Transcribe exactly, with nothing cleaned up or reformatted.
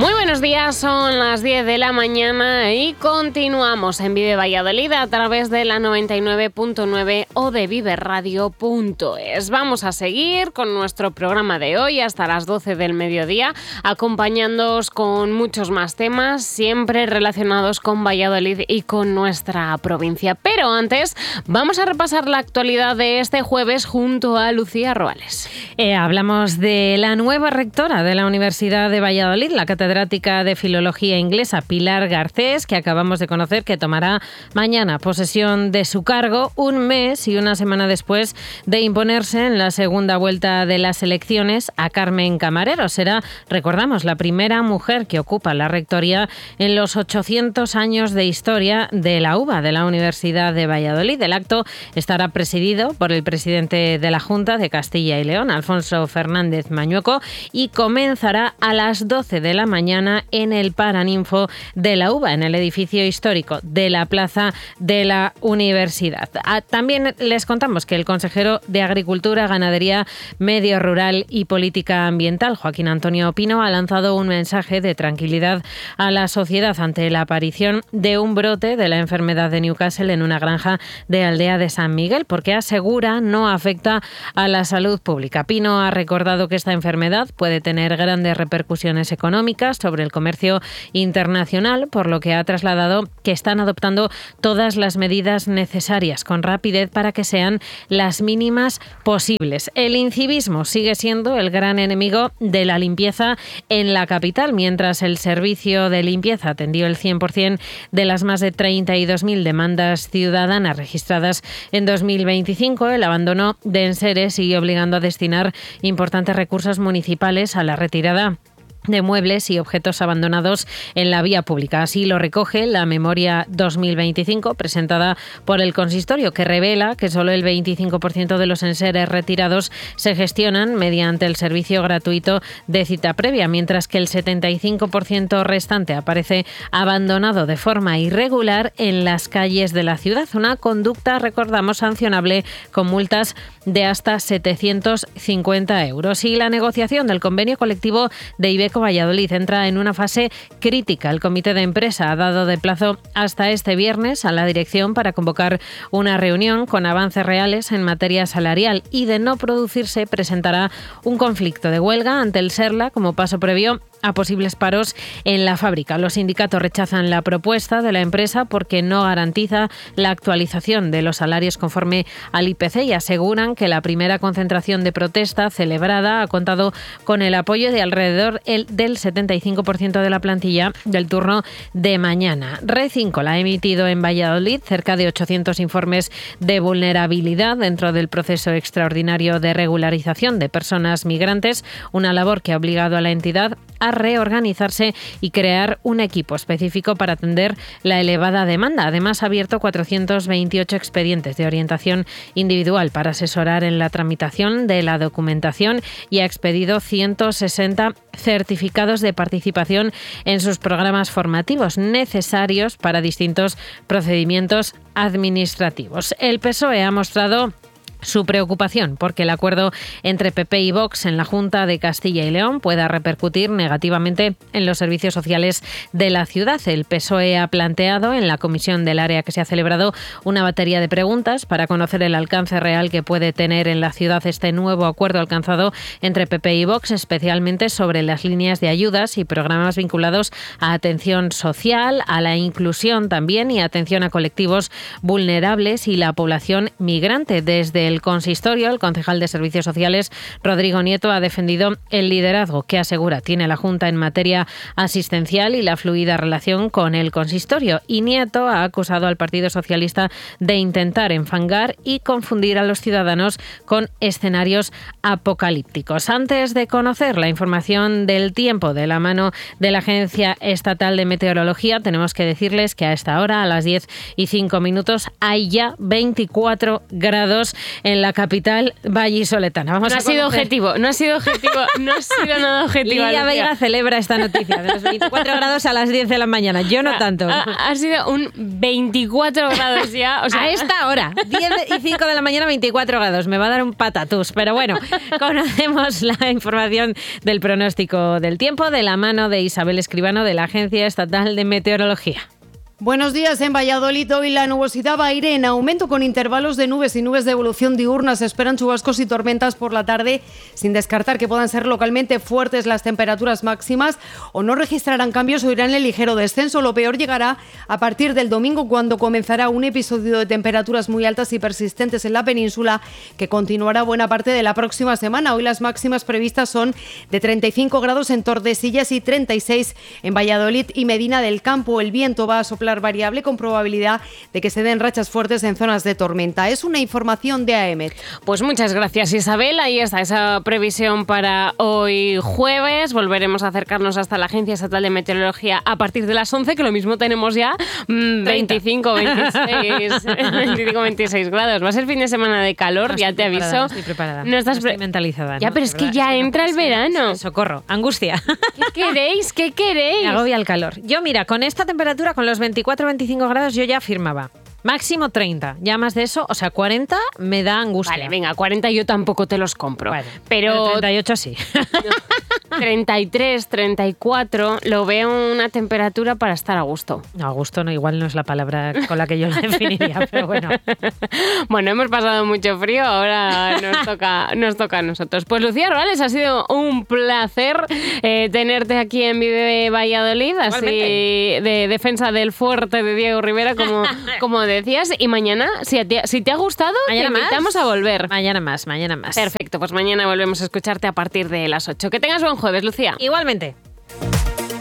Muy buenos días, son las diez de la mañana y continuamos en Vive Valladolid a través de la noventa y nueve punto nueve o de vive radio punto es. Vamos a seguir con nuestro programa de hoy hasta las doce del mediodía, acompañándoos con muchos más temas, siempre relacionados con Valladolid y con nuestra provincia. Pero antes, vamos a repasar la actualidad de este jueves junto a Lucía Roales. Eh, hablamos de la nueva rectora de la Universidad de Valladolid, la catedrática de Filología Inglesa Pilar Garcés, que acabamos de conocer que tomará mañana posesión de su cargo, un mes y una semana después de imponerse en la segunda vuelta de las elecciones a Carmen Camarero. Será, recordamos, la primera mujer que ocupa la rectoría en los ochocientos años de historia de la U B A, de la Universidad de Valladolid. El acto estará presidido por el presidente de la Junta de Castilla y León, Alfonso Fernández Mañueco, y comenzará a las doce de la mañana en el Paraninfo de la U B A, en el edificio histórico de la Plaza de la Universidad. También les contamos que el consejero de Agricultura, Ganadería, Medio Rural y Política Ambiental, Joaquín Antonio Pino, ha lanzado un mensaje de tranquilidad a la sociedad ante la aparición de un brote de la enfermedad de Newcastle en una granja de Aldea de San Miguel, porque asegura no afecta a la salud pública. Pino ha recordado que esta enfermedad puede tener grandes repercusiones económicas sobre el comercio internacional, por lo que ha trasladado que están adoptando todas las medidas necesarias con rapidez para que sean las mínimas posibles. El incivismo sigue siendo el gran enemigo de la limpieza en la capital. Mientras el servicio de limpieza atendió el cien por ciento de las más de treinta y dos mil demandas ciudadanas registradas en dos mil veinticinco, el abandono de enseres sigue obligando a destinar importantes recursos municipales a la retirada de muebles y objetos abandonados en la vía pública. Así lo recoge la Memoria dos mil veinticinco presentada por el consistorio, que revela que solo el veinticinco por ciento de los enseres retirados se gestionan mediante el servicio gratuito de cita previa, mientras que el setenta y cinco por ciento restante aparece abandonado de forma irregular en las calles de la ciudad. Una conducta, recordamos, sancionable con multas de hasta setecientos cincuenta euros. Y la negociación del convenio colectivo de Ibeco Valladolid entra en una fase crítica. El comité de empresa ha dado de plazo hasta este viernes a la dirección para convocar una reunión con avances reales en materia salarial, y de no producirse presentará un conflicto de huelga ante el SERLA como paso previo a posibles paros en la fábrica. Los sindicatos rechazan la propuesta de la empresa porque no garantiza la actualización de los salarios conforme al I P C y aseguran que la primera concentración de protesta celebrada ha contado con el apoyo de alrededor del setenta y cinco por ciento de la plantilla del turno de mañana. Red cinco la ha emitido en Valladolid cerca de ochocientos informes de vulnerabilidad dentro del proceso extraordinario de regularización de personas migrantes, una labor que ha obligado a la entidad a reorganizarse y crear un equipo específico para atender la elevada demanda. Además, ha abierto cuatrocientos veintiocho expedientes de orientación individual para asesorar en la tramitación de la documentación y ha expedido ciento sesenta certificados de participación en sus programas formativos necesarios para distintos procedimientos administrativos. El P S O E ha mostrado su preocupación porque el acuerdo entre P P y Vox en la Junta de Castilla y León pueda repercutir negativamente en los servicios sociales de la ciudad. El P S O E ha planteado en la comisión del área que se ha celebrado una batería de preguntas para conocer el alcance real que puede tener en la ciudad este nuevo acuerdo alcanzado entre P P y Vox, especialmente sobre las líneas de ayudas y programas vinculados a atención social, a la inclusión también y atención a colectivos vulnerables y la población migrante. Desde el El consistorio, el concejal de Servicios Sociales, Rodrigo Nieto, ha defendido el liderazgo que asegura tiene la Junta en materia asistencial y la fluida relación con el consistorio. Y Nieto ha acusado al Partido Socialista de intentar enfangar y confundir a los ciudadanos con escenarios apocalípticos. Antes de conocer la información del tiempo de la mano de la Agencia Estatal de Meteorología, tenemos que decirles que a esta hora, a las diez y cinco minutos, hay ya veinticuatro grados en la capital vallisoletana. Vamos no a ha sido conocer... objetivo, no ha sido objetivo, no ha sido nada objetivo. Lidia Veiga celebra esta noticia de los veinticuatro grados a las diez de la mañana. Yo no tanto. Ha, ha sido un veinticuatro grados ya. O sea, a esta hora, diez y cinco de la mañana, veinticuatro grados. Me va a dar un patatús. Pero bueno, conocemos la información del pronóstico del tiempo de la mano de Isabel Escribano de la Agencia Estatal de Meteorología. Buenos días. En Valladolid hoy la nubosidad va a ir en aumento con intervalos de nubes y nubes de evolución diurna. Se esperan chubascos y tormentas por la tarde, sin descartar que puedan ser localmente fuertes las temperaturas máximas o no registrarán cambios o irán en ligero descenso. Lo peor llegará a partir del domingo, cuando comenzará un episodio de temperaturas muy altas y persistentes en la península que continuará buena parte de la próxima semana. Hoy las máximas previstas son de treinta y cinco grados en Tordesillas y treinta y seis en Valladolid y Medina del Campo. El viento va a soplar variable con probabilidad de que se den rachas fuertes en zonas de tormenta. Es una información de A E M E T. Pues muchas gracias, Isabel. Ahí está esa previsión para hoy jueves. Volveremos a acercarnos hasta la Agencia Estatal de Meteorología a partir de las once, que lo mismo tenemos ya mmm, veinticinco, veintiséis, veinticinco, veintiséis grados. Va a ser fin de semana de calor, no ya te aviso. No estoy preparada. No estás no estoy mentalizada. Ya, ¿no? pero es que ya entra el verano. Socorro, angustia. ¿Qué queréis? ¿Qué queréis? Me agobia el calor. Yo, mira, con esta temperatura, con los veinticuatro, veinticinco grados, yo ya firmaba. Máximo treinta. Ya más de eso, o sea, cuarenta me da angustia. Vale, venga, cuarenta yo tampoco te los compro. Vale, pero treinta y ocho sí. No, treinta y tres, treinta y cuatro lo veo una temperatura para estar a gusto. No, a gusto no, igual no es la palabra con la que yo la definiría, pero bueno. Bueno, hemos pasado mucho frío, ahora nos toca, nos toca a nosotros. Pues Lucía Rorales, ha sido un placer eh, tenerte aquí en Vive Valladolid, así de defensa del fuerte de Diego Rivera, como, como decías. Y mañana, si te, si te ha gustado, mañana te invitamos más. a volver. Mañana más, mañana más. Perfecto, pues mañana volvemos a escucharte a partir de las ocho. Que tengas buen jueves, Lucía. Igualmente.